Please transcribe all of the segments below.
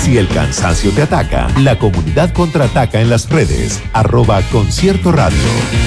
Si el cansancio te ataca, la comunidad contraataca en las redes, @Concierto Radio.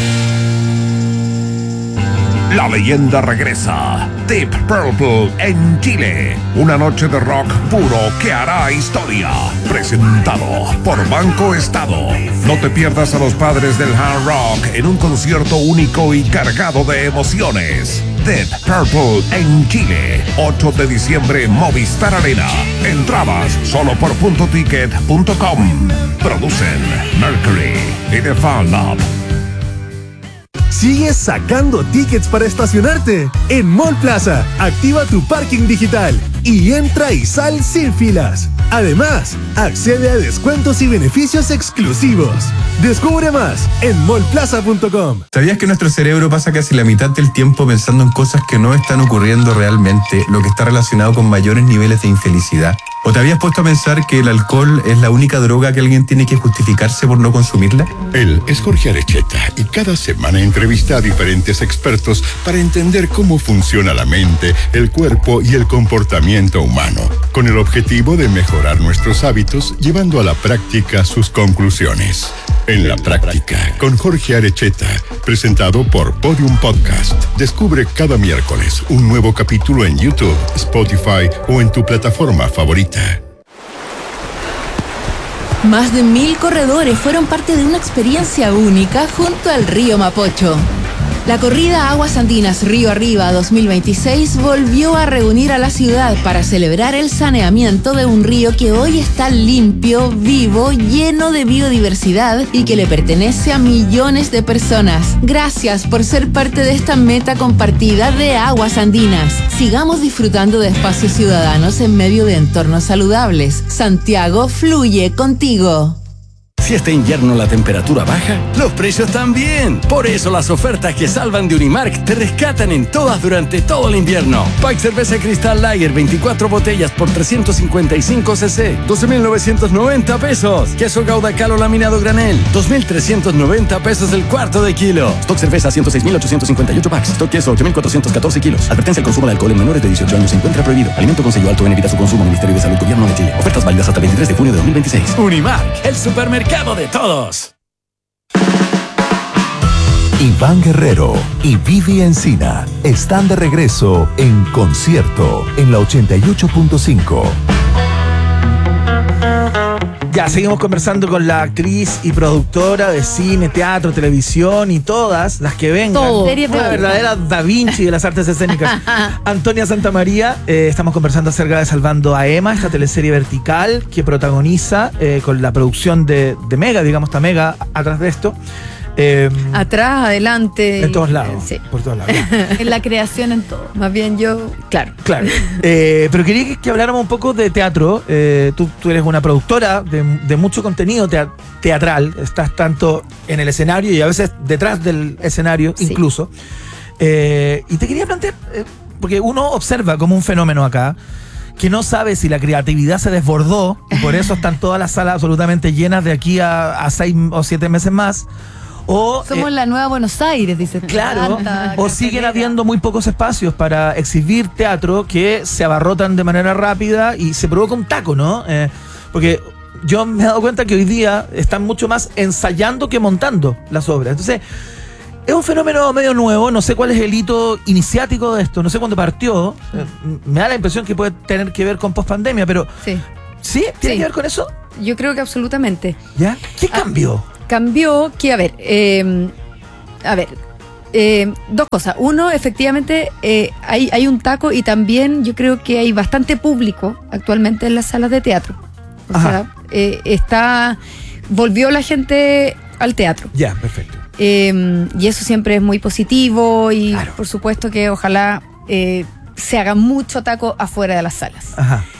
La leyenda regresa. Deep Purple en Chile. Una noche de rock puro que hará historia. Presentado por Banco Estado. No te pierdas a los padres del hard rock en un concierto único y cargado de emociones. Deep Purple en Chile. 8 de diciembre, Movistar Arena. Entradas solo por puntoticket.com. Producen Mercury y The Fan Lab. ¿Sigues sacando tickets para estacionarte? En Mall Plaza, activa tu parking digital y entra y sal sin filas. Además, accede a descuentos y beneficios exclusivos. Descubre más en mallplaza.com. ¿Sabías que nuestro cerebro pasa casi la mitad del tiempo pensando en cosas que no están ocurriendo realmente, lo que está relacionado con mayores niveles de infelicidad? ¿O te habías puesto a pensar que el alcohol es la única droga que alguien tiene que justificarse por no consumirla? Él es Jorge Arecheta y cada semana entrevista a diferentes expertos para entender cómo funciona la mente, el cuerpo y el comportamiento humano, con el objetivo de mejorar nuestros hábitos llevando a la práctica sus conclusiones. En la práctica, con Jorge Arecheta, presentado por Podium Podcast. Descubre cada miércoles un nuevo capítulo en YouTube, Spotify o en tu plataforma favorita. Más de 1000 corredores fueron parte de una experiencia única junto al río Mapocho. La corrida Aguas Andinas Río Arriba 2026 volvió a reunir a la ciudad para celebrar el saneamiento de un río que hoy está limpio, vivo, lleno de biodiversidad y que le pertenece a millones de personas. Gracias por ser parte de esta meta compartida de Aguas Andinas. Sigamos disfrutando de espacios ciudadanos en medio de entornos saludables. Santiago fluye contigo. Si este invierno la temperatura baja, los precios también. Por eso las ofertas que salvan de Unimark te rescatan en todas durante todo el invierno. Pack cerveza Cristal Lager 24 botellas por 355 cc, 12.990 pesos. Queso Gouda Calo laminado granel, 2.390 pesos el cuarto de kilo. Stock cerveza 106.858 packs. Stock queso 8.414 kilos. Advertencia: el consumo de alcohol en menores de 18 años se encuentra prohibido. Alimento con sello alto en evita su consumo. Ministerio de Salud, Gobierno de Chile. Ofertas válidas hasta el 23 de junio de 2026. Unimark, el supermercado de todos. Iván Guerrero y Vivi Encina están de regreso en Concierto en la 88.5. Ya, seguimos conversando con la actriz y productora de cine, teatro, televisión y todas las que vengan. Una verdadera Da Vinci de las artes escénicas. Antonia Santamaría, estamos conversando acerca de Salvando a Emma, esta teleserie vertical que protagoniza con la producción de Mega, digamos, está Mega atrás de esto. Atrás, adelante. En todos lados. Sí. Por todos lados. En la creación, en todo. Más bien yo, claro. Pero quería que habláramos un poco de teatro. Tú eres una productora de mucho contenido teatral. Estás tanto en el escenario y a veces detrás del escenario, sí, incluso. Y te quería plantear, porque uno observa como un fenómeno acá, que no sabe si la creatividad se desbordó y por eso están todas las salas absolutamente llenas de aquí a 6 o 7 meses más. O, somos la nueva Buenos Aires, dice. Claro, o siguen habiendo muy pocos espacios para exhibir teatro que se abarrotan de manera rápida y se provoca un taco, ¿no? Porque yo me he dado cuenta que hoy día están mucho más ensayando que montando las obras. Entonces, es un fenómeno medio nuevo, no sé cuál es el hito iniciático de esto, no sé cuándo partió. Me da la impresión que puede tener que ver con pospandemia, pero... ¿Sí? ¿Tiene que ver con eso? Yo creo que absolutamente. ¿Ya? ¿Qué cambió? Cambió que, dos cosas. Uno, efectivamente, hay un taco y también yo creo que hay bastante público actualmente en las salas de teatro. O sea, volvió la gente al teatro. Ya, perfecto. Y eso siempre es muy positivo y claro, por supuesto que ojalá se haga mucho taco afuera de las salas.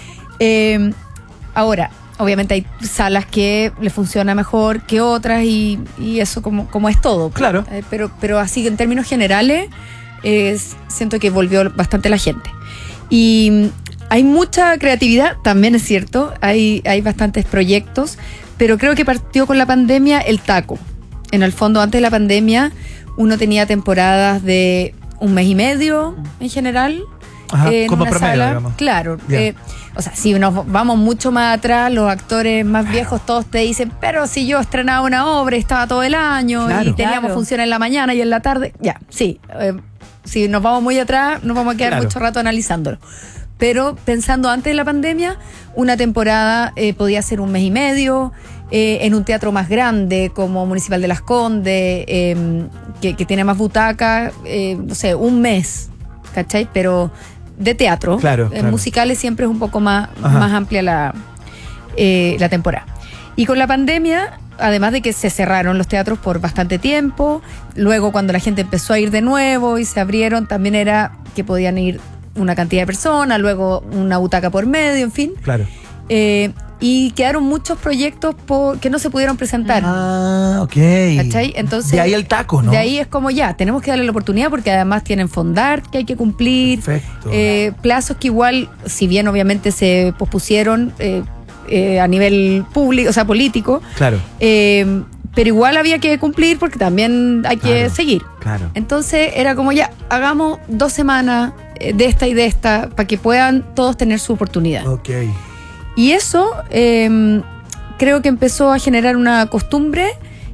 Ahora, obviamente hay salas que le funciona mejor que otras y eso como es todo. Claro. Pero así en términos generales siento que volvió bastante la gente. Y hay mucha creatividad, también es cierto, hay bastantes proyectos, pero creo que partió con la pandemia el taco. En el fondo, antes de la pandemia, uno tenía temporadas de 1 mes y medio en general, Ajá, en como una promedio, sala. digamos. Claro. Ya. O sea, si nos vamos mucho más atrás, los actores más viejos todos te dicen, pero si yo estrenaba una obra y estaba todo el año Claro. y teníamos función en la mañana y en la tarde, ya, sí. Si nos vamos muy atrás, nos vamos a quedar mucho rato analizándolo. Pero pensando antes de la pandemia, una temporada podía ser 1 mes y medio, en un teatro más grande como Municipal de Las Condes, que tiene más butacas, no sé, 1 mes, ¿cachai? Pero de teatro. Claro. Musicales siempre es un poco más amplia la temporada. Y con la pandemia, además de que se cerraron los teatros por bastante tiempo, luego cuando la gente empezó a ir de nuevo y se abrieron, también era que podían ir una cantidad de personas, luego una butaca por medio, en fin. Claro. Y quedaron muchos proyectos que no se pudieron presentar. Ah, ok. ¿Cachai? Entonces, de ahí el taco, ¿no? De ahí es como ya, tenemos que darle la oportunidad porque además tienen fondar que hay que cumplir. Perfecto. Plazos que igual, si bien obviamente se pospusieron a nivel público, o sea, político. Claro. Pero igual había que cumplir porque también hay que seguir. Claro. Entonces era como ya, hagamos 2 semanas de esta y de esta para que puedan todos tener su oportunidad. Ok. Y eso creo que empezó a generar una costumbre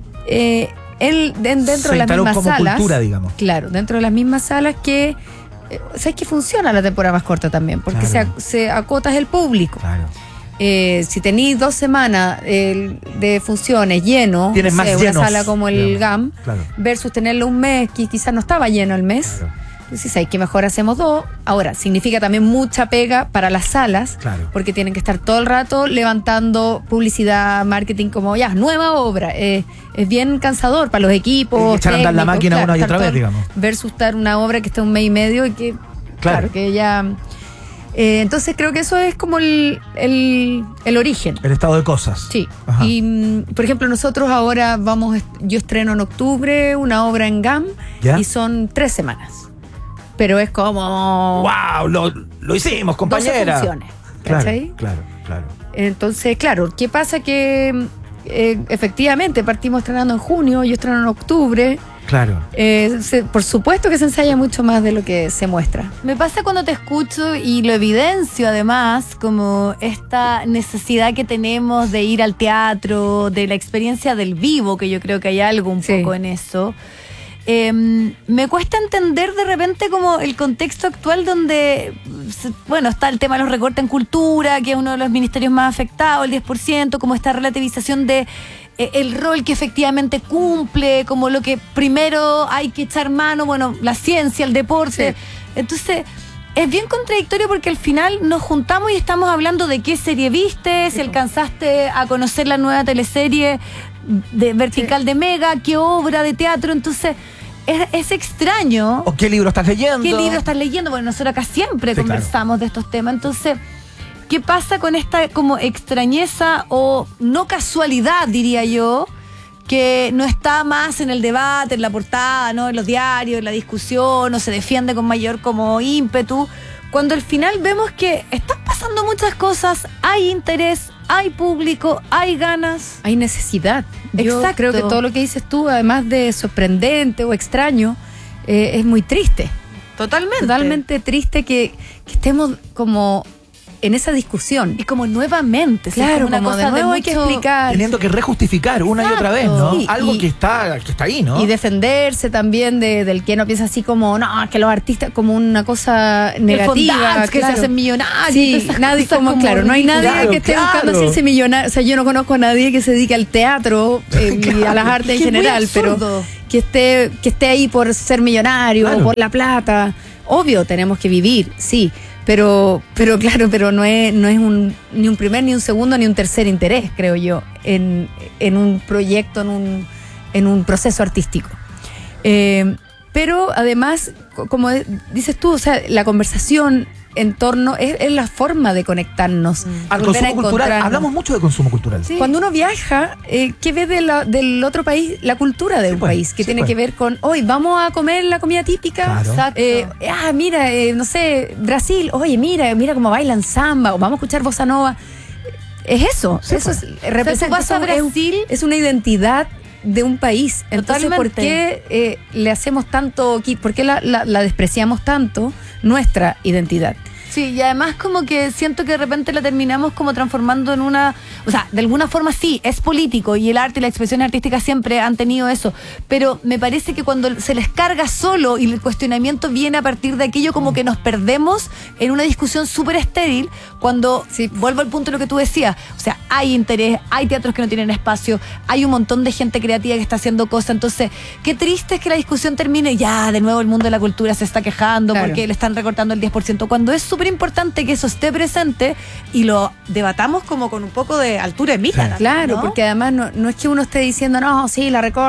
dentro de las mismas como salas. Cultura, digamos. Claro, dentro de las mismas salas que... ¿Sabes que funciona la temporada más corta también? Porque Claro. se acotas el público. Claro. Si tenéis 2 semanas de funciones lleno, Tienes más una llenos, sala como el digamos. GAM, Claro. versus tenerlo 1 mes, que quizás no estaba lleno el mes. Claro. Entonces hay que mejor hacemos 2. Ahora, significa también mucha pega para las salas, Claro. porque tienen que estar todo el rato levantando publicidad, marketing, como ya, nueva obra. Es bien cansador para los equipos. Echar a andar la técnicos, máquina claro, una y estar otra vez, todo- digamos. Versus estar una obra que está 1 mes y medio y que, claro que ya... entonces creo que eso es como el origen. El estado de cosas. Sí. Ajá. Y por ejemplo, nosotros ahora yo estreno en octubre una obra en GAM ¿Ya? y son 3 semanas. Pero es como ¡Wow! Lo hicimos, 12 compañera. funciones. ¿Cachai? Claro. Entonces, claro, ¿qué pasa? Que efectivamente partimos estrenando en junio, yo estreno en octubre. Claro. Por supuesto que se ensaya mucho más de lo que se muestra. Me pasa cuando te escucho y lo evidencio además, como esta necesidad que tenemos de ir al teatro, de la experiencia del vivo, que yo creo que hay algo un Sí. poco en eso. Me cuesta entender de repente como el contexto actual donde, bueno, está el tema de los recortes en cultura, que es uno de los ministerios más afectados, el 10%, como esta relativización de el rol que efectivamente cumple, como lo que primero hay que echar mano, bueno, la ciencia, el deporte. Sí. Entonces, es bien contradictorio porque al final nos juntamos y estamos hablando de qué serie viste, si alcanzaste a conocer la nueva teleserie de Vertical de Mega, qué obra de teatro. Entonces, es extraño. ¿O qué libro estás leyendo? ¿Qué libro estás leyendo? Porque nosotros acá siempre Sí, conversamos de estos temas. Entonces, ¿qué pasa con esta como extrañeza o no casualidad, diría yo, que no está más en el debate, en la portada, ¿no? En los diarios, en la discusión, no se defiende con mayor como ímpetu, cuando al final vemos que están pasando muchas cosas, hay interés, hay público, hay ganas? Hay necesidad. Yo Exacto. creo que todo lo que dices tú, además de sorprendente o extraño, es muy triste. Totalmente triste que estemos como en esa discusión. Y como nuevamente, ¿sí? Claro, Como una como cosa de nuevo hay que mucho- explicar. Teniendo que rejustificar una y otra vez, ¿no? Sí, Algo y- que está ahí, ¿no? Y defenderse también del que no piensa así como, no, que los artistas como una cosa negativa. fondants que se claro. hacen millonarios, Sí, todas esas nadie, cosas como, como claro, no hay nadie ridículas. que esté Claro, buscando claro. hacerse millonario. O sea, yo no conozco a nadie que se dedique al teatro y a las artes en Que es muy general, pero absurdo. que esté ahí por ser millonario, Claro. por la plata. Obvio, tenemos que vivir, sí. Pero claro, pero no es ni un primer, ni un segundo, ni un tercer interés, creo yo, en un proyecto, en un proceso artístico. Pero además, como dices tú, o sea, la conversación en torno es la forma de conectarnos. Al volver a consumo cultural. encontrarnos. Hablamos mucho de consumo cultural. Sí. Cuando uno viaja, ¿qué ve del otro país? La cultura de un pues, país, que sí, tiene pues. que ver con, hoy vamos a comer la comida típica. Claro. Exacto. Mira, no sé, Brasil, oye, mira cómo bailan samba, o vamos a escuchar bossa nova. Es eso, Sí, eso pues. es, representa, vas a es Brasil- es una identidad de un país. Entonces, ¿por qué le hacemos tanto, por qué la despreciamos tanto, nuestra identidad? Sí, y además como que siento que de repente la terminamos como transformando en una... O sea, de alguna forma sí, es político y el arte y la expresión artística siempre han tenido eso, pero me parece que cuando se les carga solo y el cuestionamiento viene a partir de aquello, como que nos perdemos en una discusión súper estéril cuando, vuelvo al punto de lo que tú decías, o sea, hay interés, hay teatros que no tienen espacio, hay un montón de gente creativa que está haciendo cosas, entonces, qué triste es que la discusión termine, ya, de nuevo el mundo de la cultura se está quejando porque le están recortando el 10%, cuando es súper importante que eso esté presente y lo debatamos como con un poco de altura de mira. Claro, ¿no? Porque además no es que uno esté diciendo, no, sí,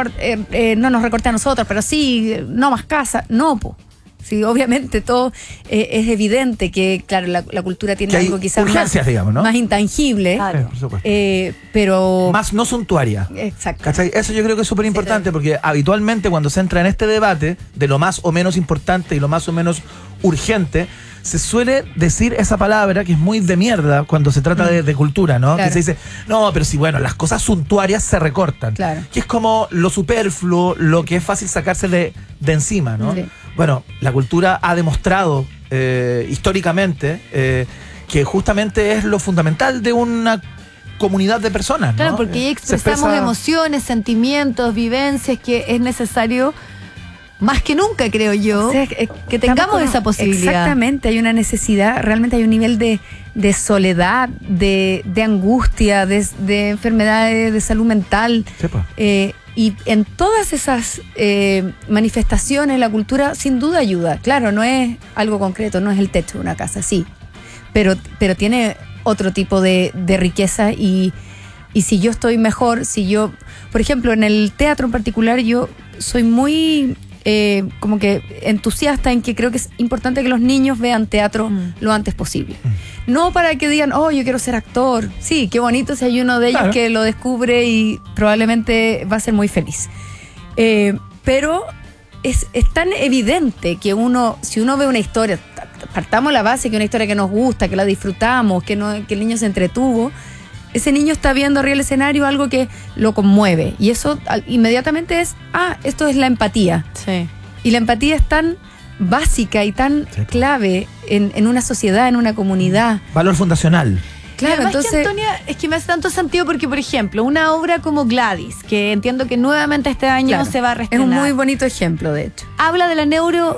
no nos recorte a nosotros, pero sí, no más casa. No, po. Sí, obviamente todo es evidente que, claro, la cultura tiene algo quizás más intangible, claro. Por supuesto. Pero más no suntuaria. Exacto. ¿Cachai? Eso yo creo que es súper importante porque habitualmente cuando se entra en este debate de lo más o menos importante y lo más o menos urgente, se suele decir esa palabra que es muy de mierda cuando se trata de cultura, ¿no? Claro. Que se dice, no, pero si bueno, las cosas suntuarias se recortan. Claro. Que es como lo superfluo, lo que es fácil sacarse de encima, ¿no? Sí. Bueno, la cultura ha demostrado históricamente que justamente es lo fundamental de una comunidad de personas, ¿no? Claro, porque ahí expresamos emociones, sentimientos, vivencias que es necesario más que nunca, creo yo, que tengamos esa posibilidad. Exactamente, hay una necesidad, realmente hay un nivel de soledad, de angustia, de enfermedades de salud mental. Y en todas esas manifestaciones la cultura sin duda ayuda. Claro, no es algo concreto, no es el techo de una casa, sí, pero tiene otro tipo de riqueza y si yo estoy mejor, por ejemplo, en el teatro en particular, yo soy muy como que entusiasta en que creo que es importante que los niños vean teatro lo antes posible. No para que digan, oh, yo quiero ser actor. Sí, qué bonito si hay uno de ellos que lo descubre y probablemente va a ser muy feliz. Pero es tan evidente que si uno ve una historia, partamos la base que una historia que nos gusta, que la disfrutamos, que el niño se entretuvo, ese niño está viendo arriba del escenario algo que lo conmueve. Y eso inmediatamente esto es la empatía. Sí. Y la empatía es tan básica y tan clave en una sociedad, en una comunidad. Valor fundacional. Claro, entonces, que Antonia, es que me hace tanto sentido porque, por ejemplo, una obra como Gladys, que entiendo que nuevamente este año se va a reestrenar. Es un muy bonito ejemplo, de hecho. Habla de la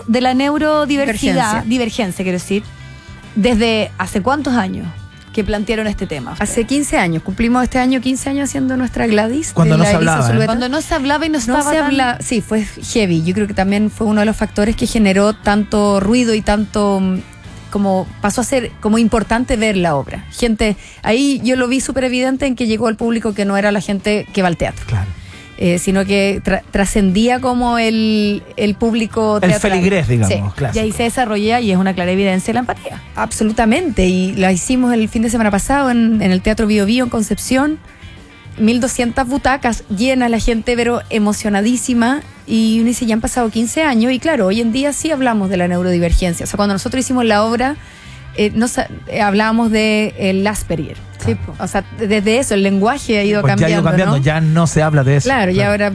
neurodiversidad, divergencia, quiero decir, desde hace cuántos años que plantearon este tema. Hace 15 años, cumplimos este año 15 años haciendo nuestra Gladys. Cuando no se hablaba. Cuando no se hablaba y no estaba tan... Sí, fue heavy. Yo creo que también fue uno de los factores que generó tanto ruido y tanto... como pasó a ser como importante ver la obra. Gente, ahí yo lo vi súper evidente en que llegó al público que no era la gente que va al teatro. Claro. Sino que trascendía como el público teatral. El feligrés, digamos, sí. Y ahí se desarrolla y es una clara evidencia de la empatía. Absolutamente, y la hicimos el fin de semana pasado en el Teatro Bio Bio en Concepción. 1.200 butacas llenas, la gente pero emocionadísima, y uno dice, ya han pasado 15 años y claro, hoy en día sí hablamos de la neurodivergencia. O sea, cuando nosotros hicimos la obra hablábamos de el Asperger. Sí, o sea, desde eso el lenguaje ha ido cambiando. Ya ha ido cambiando, ¿no? Ya no se habla de eso. Claro, y ahora,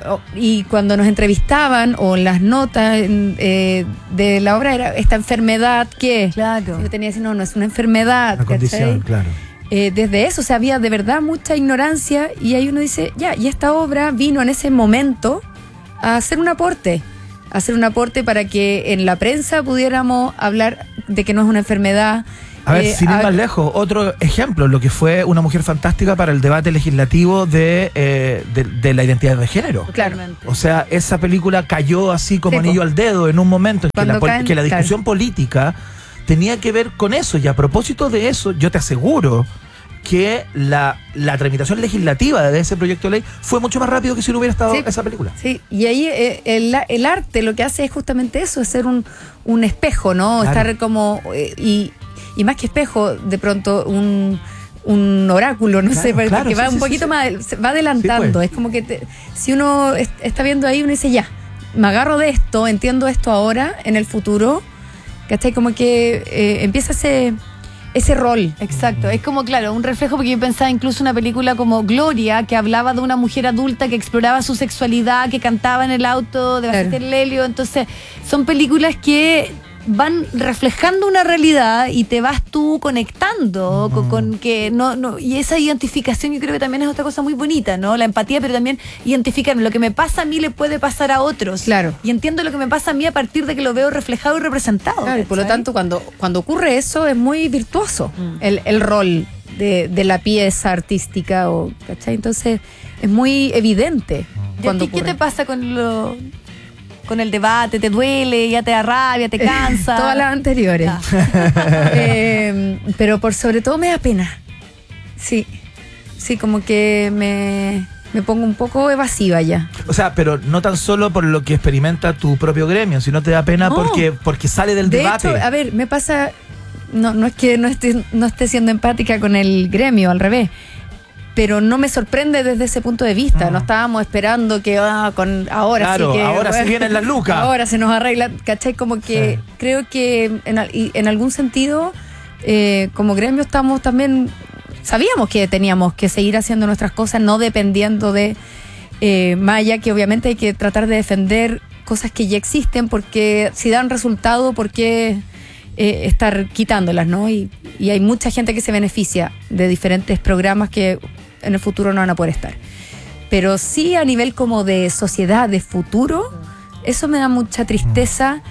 y cuando nos entrevistaban o en las notas de la obra era esta enfermedad que yo tenía que decir, no es una enfermedad. Una condición, claro. Desde eso, o sea, había de verdad mucha ignorancia y ahí uno dice, y esta obra vino en ese momento a hacer un aporte para que en la prensa pudiéramos hablar de que no es una enfermedad. A ver, sin ir más lejos, otro ejemplo, lo que fue Una mujer fantástica para el debate legislativo de la identidad de género. Claramente. O sea, esa película cayó así como anillo al dedo en un momento en que la discusión política tenía que ver con eso. Y a propósito de eso, yo te aseguro que la tramitación legislativa de ese proyecto de ley fue mucho más rápido que si no hubiera estado esa película. Sí, y ahí el arte lo que hace es justamente eso, es ser un espejo, ¿no? Claro. Estar como... Y más que espejo, de pronto un oráculo, no sé, porque va un poquito más, va adelantando. Sí, pues. Es como que si uno está viendo ahí, uno dice, ya, me agarro de esto, entiendo esto ahora, en el futuro, ¿cachai? Como que empieza ese rol. Exacto, es como, claro, un reflejo, porque yo pensaba incluso una película como Gloria, que hablaba de una mujer adulta que exploraba su sexualidad, que cantaba en el auto de Bastián Lelio. Entonces, son películas que van reflejando una realidad y te vas tú conectando con que no, y esa identificación yo creo que también es otra cosa muy bonita, ¿no? La empatía, pero también identificarme. Lo que me pasa a mí le puede pasar a otros. Claro. Y entiendo lo que me pasa a mí a partir de que lo veo reflejado y representado. Claro, y por lo tanto, cuando ocurre eso, es muy virtuoso el rol de la pieza artística, ¿cachai? Entonces, es muy evidente. ¿Y a ti qué te pasa con el debate? ¿Te duele? ¿Ya te da rabia? ¿Te cansa? Todas las anteriores. Pero por sobre todo me da pena. Sí, como que me pongo un poco evasiva ya. O sea, pero no tan solo por lo que experimenta tu propio gremio, sino te da pena porque sale del debate. De hecho, a ver, me pasa, no es que no esté siendo empática con el gremio, al revés. Pero no me sorprende desde ese punto de vista. No estábamos esperando que ahora claro, sí que... ahora se vienen las lucas. Ahora se nos arregla, ¿cachai? Como que creo que en algún sentido, como gremio estamos también... Sabíamos que teníamos que seguir haciendo nuestras cosas, no dependiendo de Maya, que obviamente hay que tratar de defender cosas que ya existen, porque si dan resultado, ¿por qué estar quitándolas, no? Y hay mucha gente que se beneficia de diferentes programas que en el futuro no van a poder estar. Pero sí, a nivel como de sociedad, de futuro, eso me da mucha tristeza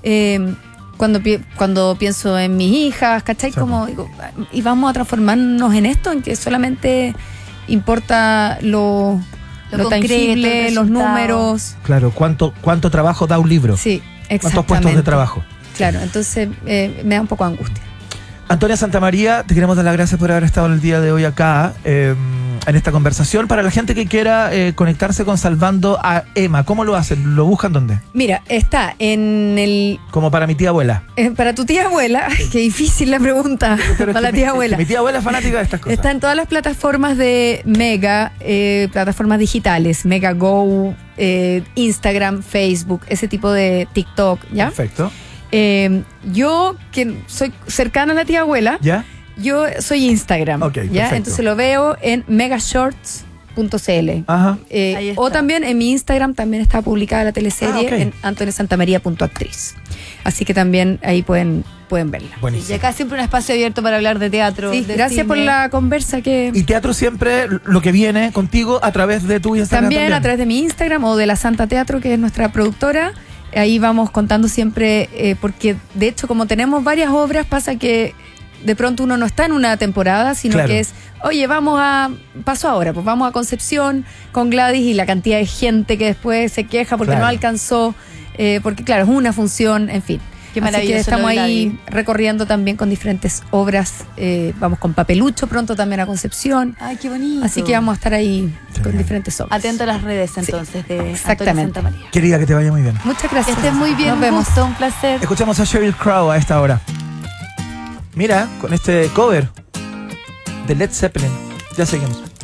cuando pienso en mis hijas, ¿cachai? Como digo, y vamos a transformarnos en esto, en que solamente importa lo tangible, los números. Claro, ¿cuánto trabajo da un libro? Sí, exactamente. ¿Cuántos puestos de trabajo? Claro, entonces me da un poco de angustia. Antonia Santamaría, te queremos dar las gracias por haber estado el día de hoy acá en esta conversación. Para la gente que quiera conectarse con Salvando a Emma, ¿cómo lo hacen? ¿Lo buscan dónde? Mira, está en el... Como para mi tía abuela. Para tu tía abuela, qué difícil la pregunta. Para la tía abuela. Mi tía abuela es fanática de estas cosas. Está en todas las plataformas de Mega, plataformas digitales, Mega Go, Instagram, Facebook, ese tipo de TikTok, ¿ya? Perfecto. Yo, que soy cercana a la tía abuela, ¿ya? Yo soy Instagram, okay, ¿ya? Perfecto. Entonces lo veo en megashorts.cl. Ajá. O también en mi Instagram también está publicada la teleserie en antoniasantamaria.actriz. Así que también ahí pueden verla. Y acá siempre un espacio abierto para hablar de teatro. Sí, de gracias cine. por la conversa que... Y teatro siempre lo que viene contigo a través de tu Instagram. También a través de mi Instagram o de la Santa Teatro, que es nuestra productora. Ahí vamos contando siempre, porque de hecho como tenemos varias obras, pasa que de pronto uno no está en una temporada, sino que es, oye, paso ahora, pues vamos a Concepción con Gladys, y la cantidad de gente que después se queja porque no alcanzó, porque claro, es una función, en fin. Qué Así maravilloso. que estamos ahí Gladys, recorriendo también con diferentes obras. Vamos con Papelucho pronto también a Concepción. Ay, qué bonito. Así que vamos a estar ahí con diferentes obras. Atento a las redes entonces de exactamente. Antonia Santamaría. Querida, que te vaya muy bien. Muchas gracias. Que estés muy bien. Nos vemos. Gusto, un placer. Escuchamos a Sheryl Crow a esta hora. Mira, con este cover de Led Zeppelin. Ya seguimos.